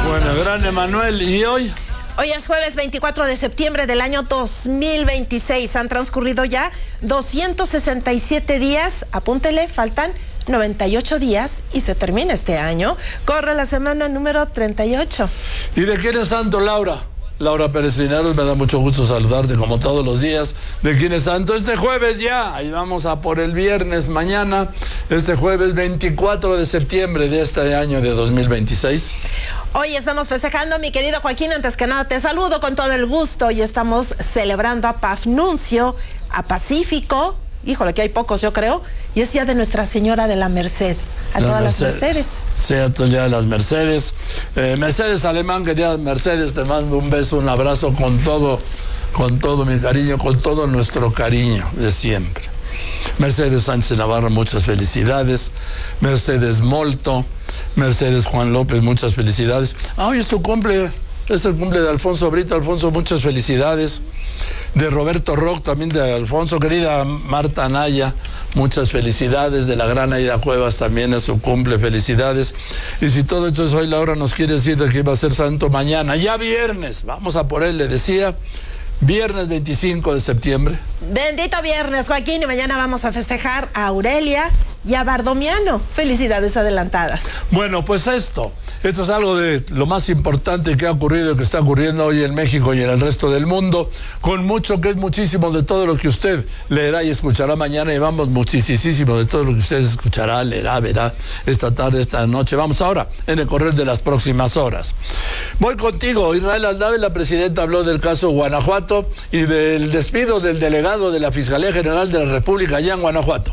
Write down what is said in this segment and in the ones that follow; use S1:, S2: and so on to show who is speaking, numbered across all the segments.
S1: Bueno, grande Manuel, ¿y hoy?
S2: Hoy es jueves 24 de septiembre del año 2026. Han transcurrido ya 267 días. Apúntele, faltan 98 días y se termina este año. Corre la semana número 38.
S1: ¿Y de quién es santo, Laura? Laura Pérez Cisneros, me da mucho gusto saludarte como todos los días. ¿De quién es santo? Este jueves ya, ahí vamos a por el viernes mañana, este jueves 24 de septiembre de este año de 2026.
S2: Hoy estamos festejando, mi querido Joaquín, antes que nada te saludo con todo el gusto y estamos celebrando a Pafnuncio, a Pacífico, híjole que hay pocos yo creo, y es día de Nuestra Señora de la Merced, a todas las Mercedes.
S1: Cierto, el día de las Mercedes. Mercedes Alemán, querida Mercedes, te mando un beso, un abrazo con todo mi cariño, con todo nuestro cariño de siempre. Mercedes Sánchez Navarro, muchas felicidades. Mercedes Molto, Mercedes Juan López, muchas felicidades. Hoy es tu cumple, es el cumple de Alfonso Brito. Alfonso, muchas felicidades. De Roberto Rock, también de Alfonso. Querida Marta Anaya, muchas felicidades. De la gran Aida Cuevas, también es su cumple, felicidades. Y si todo esto es hoy, Laura nos quiere decir de que iba a ser santo mañana, ya viernes, vamos a por él, le decía. Viernes 25 de septiembre.
S2: Bendito viernes, Joaquín, y mañana vamos a festejar a Aurelia y a Bardomiano. Felicidades adelantadas.
S1: Bueno, pues esto es algo de lo más importante que ha ocurrido y que está ocurriendo hoy en México y en el resto del mundo, con mucho que es muchísimo de todo lo que usted leerá y escuchará mañana, y vamos muchísimo de todo lo que usted escuchará, leerá, verá esta tarde, esta noche. Vamos ahora en el correr de las próximas horas. Voy contigo, Israel Aldave. La presidenta habló del caso Guanajuato y del despido del delegado de la Fiscalía General de la República allá en Guanajuato.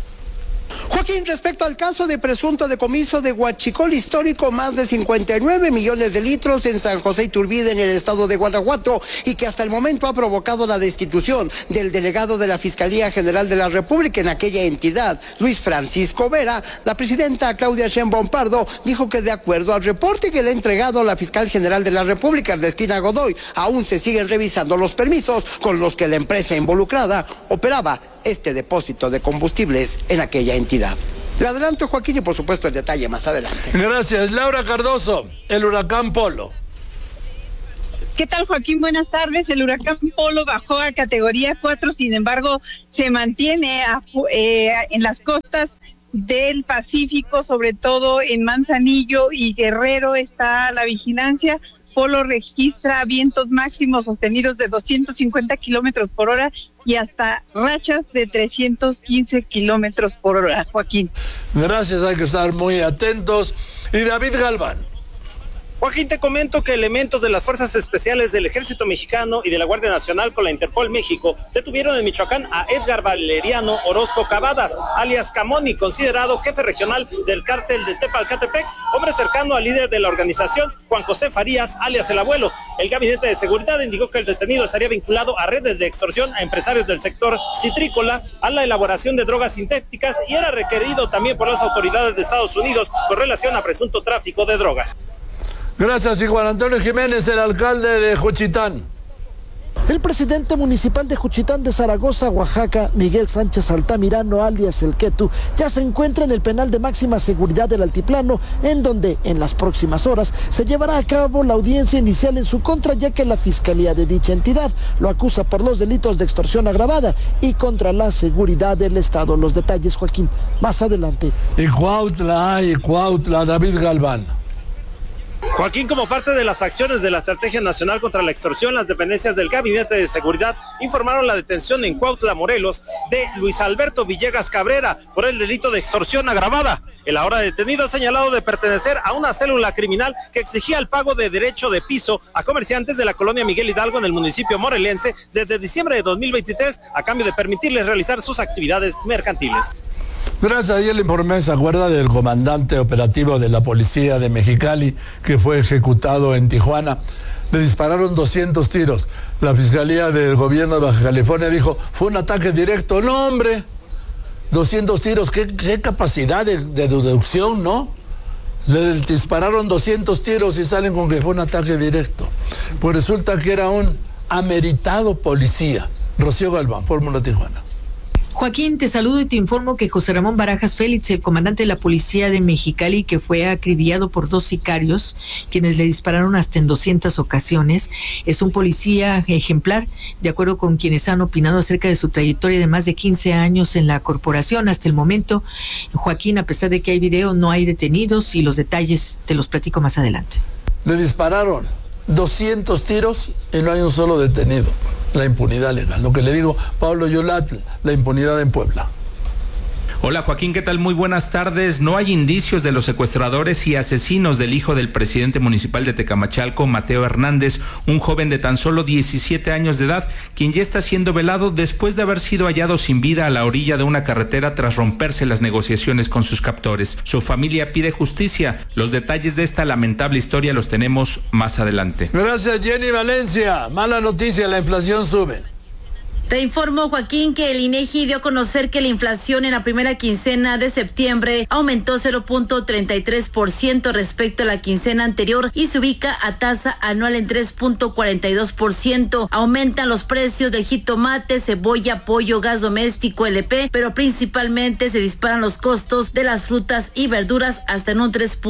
S3: Joaquín, respecto al caso de presunto decomiso de huachicol histórico, más de 59 millones de litros en San José Iturbide, en el estado de Guanajuato, y que hasta el momento ha provocado la destitución del delegado de la Fiscalía General de la República en aquella entidad, Luis Francisco Vera, la presidenta Claudia Sheinbaum Pardo dijo que de acuerdo al reporte que le ha entregado la fiscal general de la República, Ernestina Godoy, aún se siguen revisando los permisos con los que la empresa involucrada operaba este depósito de combustibles en aquella entidad. Le adelanto, Joaquín, y por supuesto el detalle más adelante.
S1: Gracias. Laura Cardoso, el huracán Polo.
S4: ¿Qué tal, Joaquín? Buenas tardes. El huracán Polo bajó a categoría 4, sin embargo, se mantiene en las costas del Pacífico, sobre todo en Manzanillo y Guerrero está la vigilancia. Polo registra vientos máximos sostenidos de 250 kilómetros por hora y hasta rachas de 315 kilómetros por hora, Joaquín.
S1: Gracias, hay que estar muy atentos. Y David Galván.
S5: Joaquín, te comento que elementos de las Fuerzas Especiales del Ejército Mexicano y de la Guardia Nacional con la Interpol México detuvieron en Michoacán a Edgar Valeriano Orozco Cavadas, alias Camoni, considerado jefe regional del cártel de Tepalcatepec, hombre cercano al líder de la organización, Juan José Farías, alias El Abuelo. El Gabinete de Seguridad indicó que el detenido estaría vinculado a redes de extorsión a empresarios del sector citrícola, a la elaboración de drogas sintéticas, y era requerido también por las autoridades de Estados Unidos con relación a presunto tráfico de drogas.
S1: Gracias. Y Juan Antonio Jiménez, el alcalde de Juchitán.
S6: El presidente municipal de Juchitán de Zaragoza, Oaxaca, Miguel Sánchez Altamirano, alias El Quetu, ya se encuentra en el penal de máxima seguridad del Altiplano, en donde en las próximas horas se llevará a cabo la audiencia inicial en su contra, ya que la fiscalía de dicha entidad lo acusa por los delitos de extorsión agravada y contra la seguridad del Estado. Los detalles, Joaquín, más adelante.
S1: Y Cuautla, David Galván.
S5: Joaquín, como parte de las acciones de la Estrategia Nacional contra la Extorsión, las dependencias del Gabinete de Seguridad informaron la detención en Cuautla, Morelos, de Luis Alberto Villegas Cabrera por el delito de extorsión agravada. El ahora detenido ha señalado de pertenecer a una célula criminal que exigía el pago de derecho de piso a comerciantes de la colonia Miguel Hidalgo en el municipio morelense desde diciembre de 2023 a cambio de permitirles realizar sus actividades mercantiles.
S1: Gracias. Ayer le informé, ¿se acuerda del comandante operativo de la policía de Mexicali que fue ejecutado en Tijuana? Le dispararon 200 tiros. La Fiscalía del Gobierno de Baja California dijo, fue un ataque directo. No, hombre, 200 tiros, qué capacidad de deducción, ¿no? Le dispararon 200 tiros y salen con que fue un ataque directo. Pues resulta que era un ameritado policía. Rocío Galván, Fórmula Tijuana.
S7: Joaquín, te saludo y te informo que José Ramón Barajas Félix, el comandante de la policía de Mexicali, que fue acribillado por 2 sicarios, quienes le dispararon hasta en 200 ocasiones, es un policía ejemplar, de acuerdo con quienes han opinado acerca de su trayectoria de más de 15 años en la corporación. Hasta el momento, Joaquín, a pesar de que hay video, no hay detenidos y los detalles te los platico más adelante.
S1: Le dispararon 200 tiros y no hay un solo detenido. La impunidad legal. Lo que le digo, Pablo Yolatl, la impunidad en Puebla.
S8: Hola Joaquín, ¿qué tal? Muy buenas tardes. No hay indicios de los secuestradores y asesinos del hijo del presidente municipal de Tecamachalco, Mateo Hernández, un joven de tan solo 17 años de edad, quien ya está siendo velado después de haber sido hallado sin vida a la orilla de una carretera tras romperse las negociaciones con sus captores. Su familia pide justicia. Los detalles de esta lamentable historia los tenemos más adelante.
S1: Gracias, Jenny Valencia. Mala noticia, la inflación sube.
S9: Te informo, Joaquín, que el INEGI dio a conocer que la inflación en la primera quincena de septiembre aumentó 0.33% respecto a la quincena anterior y se ubica a tasa anual en 3.42%. Aumentan los precios del jitomate, cebolla, pollo, gas doméstico, LP, pero principalmente se disparan los costos de las frutas y verduras hasta en un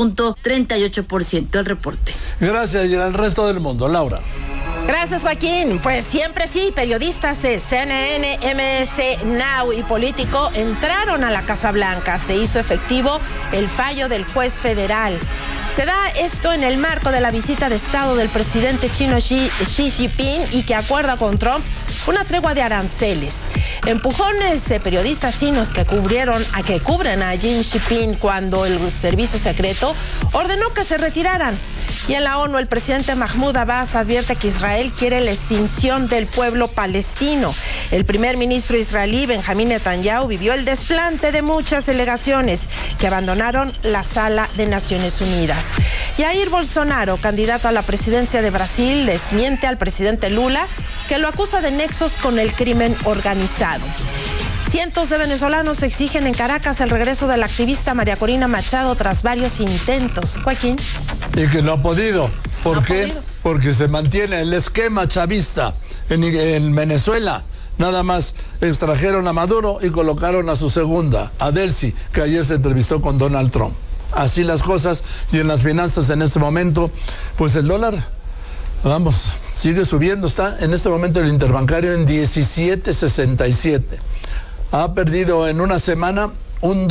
S9: 3.38%. El reporte.
S1: Gracias, y al resto del mundo, Laura.
S2: Gracias, Joaquín. Pues siempre sí, periodistas de CNN, MS Now y Político entraron a la Casa Blanca. Se hizo efectivo el fallo del juez federal. Se da esto en el marco de la visita de Estado del presidente chino Xi Jinping y que acuerda con Trump una tregua de aranceles. Empujones de periodistas chinos que cubren a Xi Jinping cuando el servicio secreto ordenó que se retiraran. Y en la ONU, el presidente Mahmoud Abbas advierte que Israel quiere la extinción del pueblo palestino. El primer ministro israelí, Benjamín Netanyahu, vivió el desplante de muchas delegaciones que abandonaron la sala de Naciones Unidas. Jair Bolsonaro, candidato a la presidencia de Brasil, desmiente al presidente Lula, que lo acusa de nexos con el crimen organizado. Cientos de venezolanos exigen en Caracas el regreso de la activista María Corina Machado tras varios intentos. Joaquín.
S1: Y que no ha podido. ¿Por qué? Porque se mantiene el esquema chavista en Venezuela. Nada más extrajeron a Maduro y colocaron a su segunda, a Delcy, que ayer se entrevistó con Donald Trump. Así las cosas, y en las finanzas en este momento, pues el dólar, vamos, sigue subiendo. Está en este momento el interbancario en 17.67. Ha perdido en una semana un